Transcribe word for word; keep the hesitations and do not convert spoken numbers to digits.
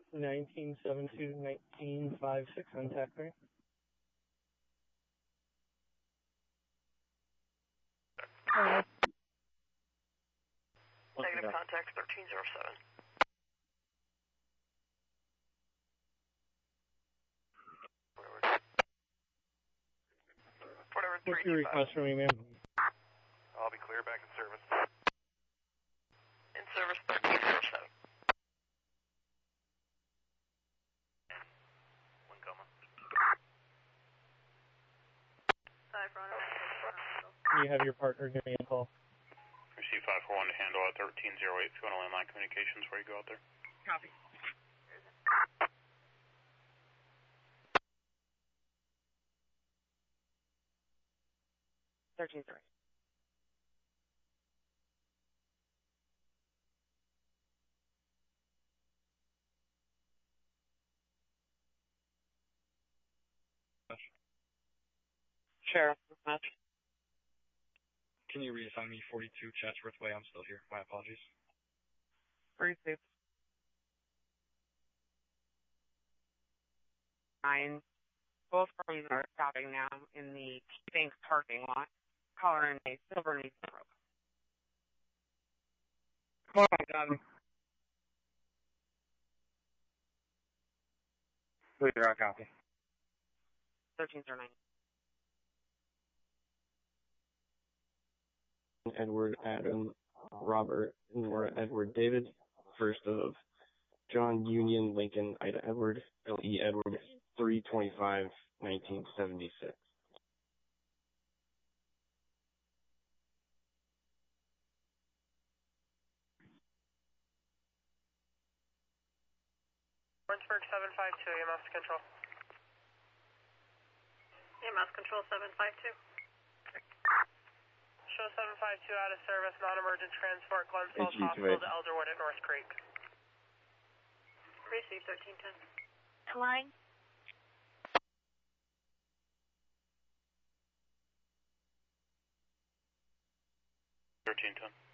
nineteen seventy-two, nineteen fifty-six on T A C three. Uh, Negative contact thirteen oh seven. Whatever, What's your request from me, ma'am? I'll be clear, back in service. In service thirteen oh seven. One coma. Can you have your partner give me a call? Receive five four one to handle at thirteen oh eight if you want to landline communications where you go out there. Copy. thirteen three. Sheriff, match. Can you reassign me forty-two Chatsworth Way? I'm still here. My apologies. forty-two. Nine. Both rooms are stopping now in the bank parking lot. Caller in a silver needs the rope. Come on, got him. Clear, I copy. thirteen oh nine. Edward, Adam, Robert, Nora, Edward, David, first of John, Union, Lincoln, Ida, Edward, L E, Edward, three twenty-five, nineteen seventy-six. Orangeburg seven five two, E M S control. E M S control seven five two. Show seven five two out of service, non-emergent transport, Glens Falls Hospital to Elderwood at North Creek. Receive thirteen ten. line. thirteen ten.